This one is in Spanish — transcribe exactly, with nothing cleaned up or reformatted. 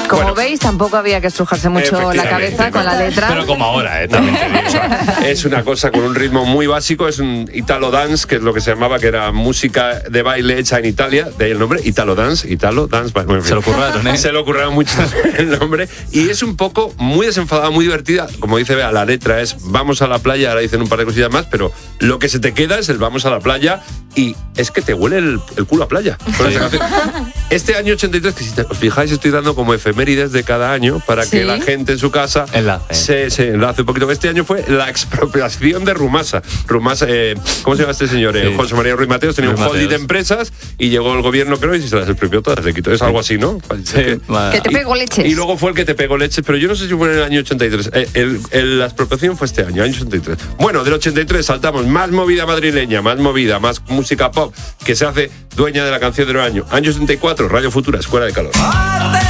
Como bueno, veis, tampoco había que estrujarse mucho la cabeza con la letra. Pero como ahora, ¿eh? También te digo. O sea, es una cosa con un ritmo muy básico, es un Italo Dance, que es lo que se llamaba, que era música de baile hecha en Italia, de ahí el nombre, Italo Dance, Italo Dance. Bueno, en fin. Se lo curraron, ¿eh? Se lo curraron mucho el nombre. Y es un poco muy desenfadada, muy divertida. Como dice Bea, la letra es vamos a la playa, ahora dicen un par de cosillas más, pero lo que se te queda es el vamos a la playa y es que te huele el, el culo a playa. Por esa canción. Este año ochenta y tres, que si os fijáis estoy dando como efemérides de cada año para ¿Sí? que la gente en su casa Enlace. se, se enlace un poquito. Este año fue la expropiación de Rumasa. Rumasa, eh, ¿cómo se llama este señor? Eh, Sí. José María Ruiz Mateos tenía Ruiz un holding Mateos. de empresas y llegó el gobierno, creo, y se las expropió todas, le quitó. Es algo así, ¿no? Sí, Que te pego leches. Y luego fue el que te pegó leches, pero yo no sé si fue en el año ochenta y tres. Eh, el, el, la expropiación fue este año, año ochenta y tres. Bueno, del ochenta y tres saltamos más movida madrileña, más movida, más música pop, que se hace dueña de la canción del año. Año ochenta y cuatro, Radio Futura, Escuela de Calor.